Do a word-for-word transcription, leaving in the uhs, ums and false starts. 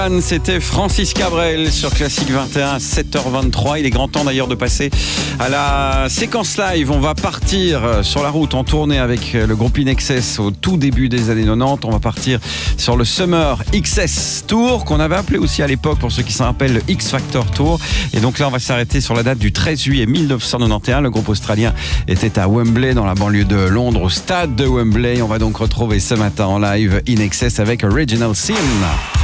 C'était Francis Cabrel sur Classique vingt et un à sept heures vingt-trois. Il est grand temps d'ailleurs de passer à la séquence live. On va partir sur la route en tournée avec le groupe In Excess au tout début des années quatre-vingt-dix. On va partir sur le Summer X S Tour qu'on avait appelé aussi à l'époque, pour ceux qui s'en rappellent, le X Factor Tour. Et donc là on va s'arrêter sur la date du treize juillet mille neuf cent quatre-vingt-onze. Le groupe australien était à Wembley, dans la banlieue de Londres, au stade de Wembley. On va donc retrouver ce matin en live In Excess avec Original Sin.